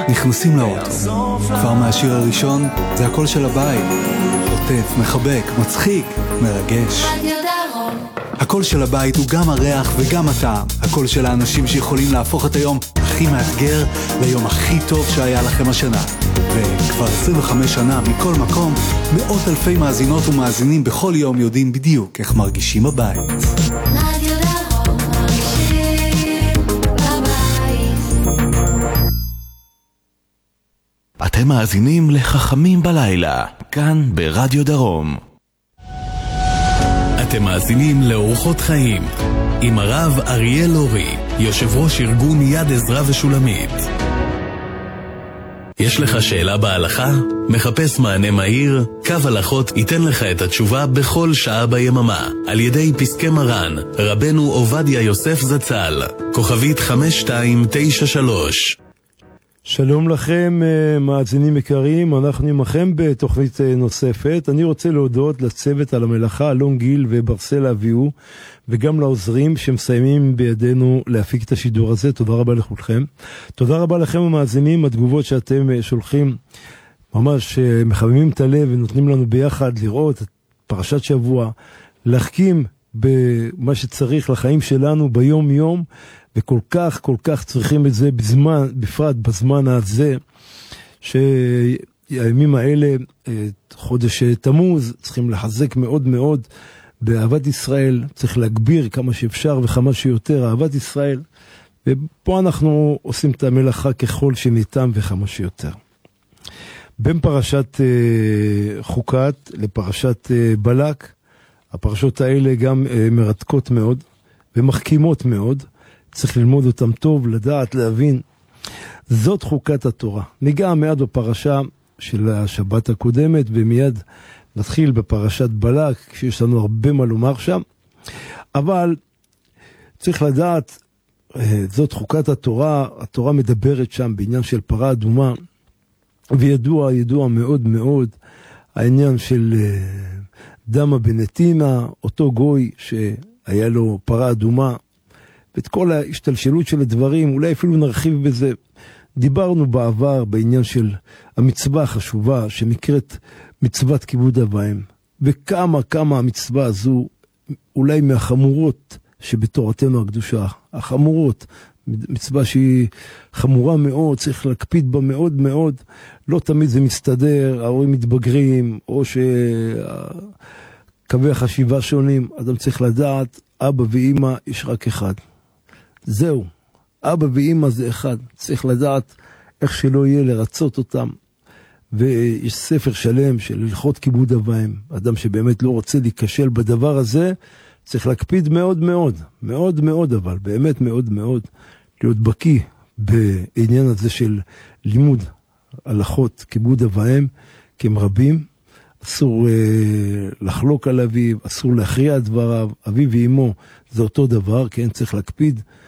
נכנסים לאוטו. כבר מהשיר הראשון זה הקול של הבית. עוטף, מחבק, מצחיק, מרגש. הקול של הבית הוא גם הריח וגם הטעם. הקול של האנשים שיכולים להפוך את היום הכי מאתגר ליום הכי טוב שהיה לכם השנה. וכבר 25 שנה מכל מקום, מאות אלפי מאזינות ומאזינים בכל יום יודעים בדיוק איך מרגישים בבית. רדיו דרום מרגישים בבית. אתם מאזינים לחכמים בלילה, כאן ברדיו דרום. אתם מאזינים לאורחות חיים עם הרב אריאל אורי, יושב ראש ארגון יד עזרא ושולמית. יש לך שאלה בהלכה? מחפש מענה מהיר? קו הלכות ייתן לך את התשובה בכל שעה ביממה, על ידי פסקי מרן, רבנו עובדיה יוסף זצ"ל, כוכבית 5293. שלום לכם מאזינים יקרים, אנחנו עמכם בתוכנית נוספת. אני רוצה להודות לצוות על המלאכה, אלון גיל וברסל אביהו, וגם לעוזרים שמסיימים בידינו להפיק את השידור הזה. תודה רבה לכולכם. תודה רבה לכם המאזינים, התגובות שאתם שולחים ממש מחממים את הלב ונותנים לנו ביחד לראות את פרשת שבוע, להחכים במה שצריך לחיים שלנו ביום יום, וכל כך כל כך צריכים את זה בזמן, בפרט בזמן הזה, שהימים האלה, חודש תמוז, צריכים לחזק מאוד מאוד באהבת ישראל, צריך להגביר כמה שאפשר וכמה שיותר אהבת ישראל, ופה אנחנו עושים את המלאכה ככל שניתן וכמה שיותר. בין פרשת חוקת לפרשת בלק, הפרשות האלה גם מרתקות מאוד ומחכימות מאוד, צריך ללמוד אותם טוב, לדעת, להבין. זאת חוקת התורה. ניגע מיד בפרשה של השבת הקודמת, ומיד נתחיל בפרשת בלק, כשיש לנו הרבה מה לומר שם. אבל צריך לדעת, זאת חוקת התורה, התורה מדברת שם בעניין של פרה אדומה, וידוע מאוד מאוד, העניין של דמה בנתינה, אותו גוי שהיה לו פרה אדומה, ואת כל ההשתלשלות של הדברים, אולי אפילו נרחיב בזה. דיברנו בעבר בעניין של המצווה החשובה, שנקראת מצוות כיבוד אב ואם, וכמה המצווה הזו, אולי מהחמורות שבתורתנו הקדושה, החמורות, מצווה שהיא חמורה מאוד, צריך להקפיד בה מאוד מאוד, לא תמיד זה מסתדר, ההורים מתבגרים, או שקווי החשיבה שונים, אדם צריך לדעת, אבא ואמא יש רק אחד. זהו, אבא ואמא זה אחד, צריך לדעת איך שלא יהיה לרצות אותם, ויש ספר שלם של הלכות כיבוד אב ואם, אדם שבאמת לא רוצה להיכשל בדבר הזה, צריך להקפיד מאוד מאוד, מאוד מאוד, אבל באמת מאוד מאוד, להיות בקיא בעניין הזה של לימוד הלכות כיבוד אב ואם, כי הם רבים, אסור לחלוק על אביו, אסור להכריע דבריו, אביו ואמו זה אותו דבר, כן, צריך להקפיד